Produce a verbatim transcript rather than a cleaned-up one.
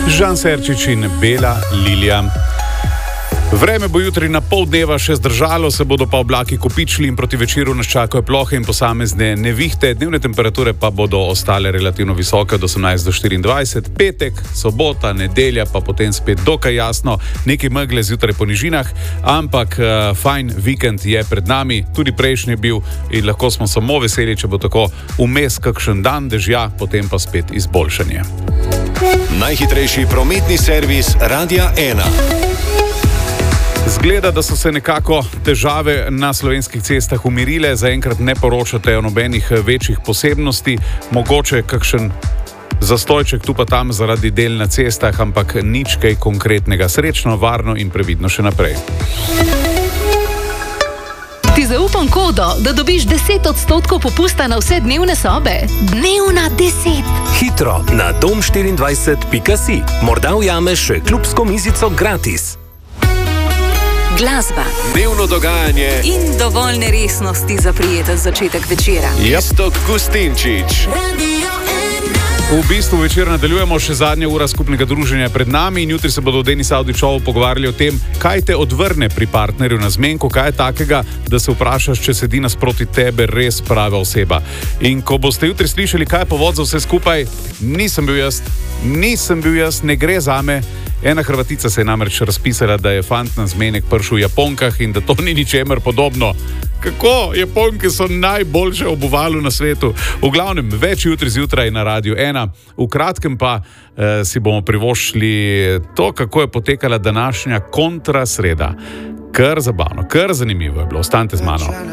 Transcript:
Žan Serčič in Bela Lilija. Vreme bo jutri na pol dneva še zdržalo, se bodo pa oblaki kopičili in proti večeru nas čakajo plohe in posamezne nevihte. Dnevne temperature pa bodo ostale relativno visoke od osemnajst do štiriindvajset. Petek, sobota, nedelja pa potem spet dokaj jasno, nekaj megle zjutraj po nižinah, ampak uh, fajn vikend je pred nami, tudi prejšnji je bil in lahko smo samo veseli, če bo tako vmes kakšen dan dežja, potem pa spet izboljšanje. Najhitrejši prometni servis Radia ena. Zgleda, da so se nekako težave na slovenskih cestah umirile, zaenkrat ne poročate o nobenih večjih posebnosti, mogoče kakšen zastojček tu pa tam zaradi del na cestah, ampak nič kaj konkretnega. Srečno, varno in previdno še naprej. Ti zaupam kodo, da dobiš deset odstotkov popusta na vse dnevne sobe. Dnevna deset. Hitro na dom štiriindvajset pika si. Morda ujameš še klubsko mizico gratis. Glasba, Dnevno dogajanje in dovolj neresnosti za prijeten začetek večera. Iztok Gustinčič. V bistvu večer nadaljujemo, še zadnja ura skupnega druženja pred nami in jutri se bodo v Denis Avdićovu pogovarjali o tem, kaj te odvrne pri partnerju na zmenku, kaj je takega, da se vprašaš, če sedi nasproti tebe res prava oseba. In ko boste jutri slišali, kaj je povod za vse skupaj, nisem bil jaz, nisem bil jaz, ne gre zame. Ena Hrvatica se je namreč razpisala, da je fant na zmenek prišel v Japonkah in da to ni ničemer podobno. Kako? Japonke so najboljše obuvalu na svetu. V glavnem, več jutri zjutraj na Radiu ena. V kratkem pa eh, si bomo privoščili to, kako je potekala današnja kontrasreda. Kar zabavno, kar zanimivo je bilo. Ostanite z mano.